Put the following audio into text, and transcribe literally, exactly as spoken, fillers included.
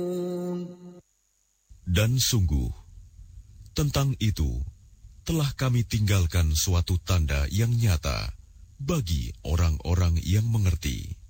Dan sungguh, tentang itu telah kami tinggalkan suatu tanda yang nyata bagi orang-orang yang mengerti.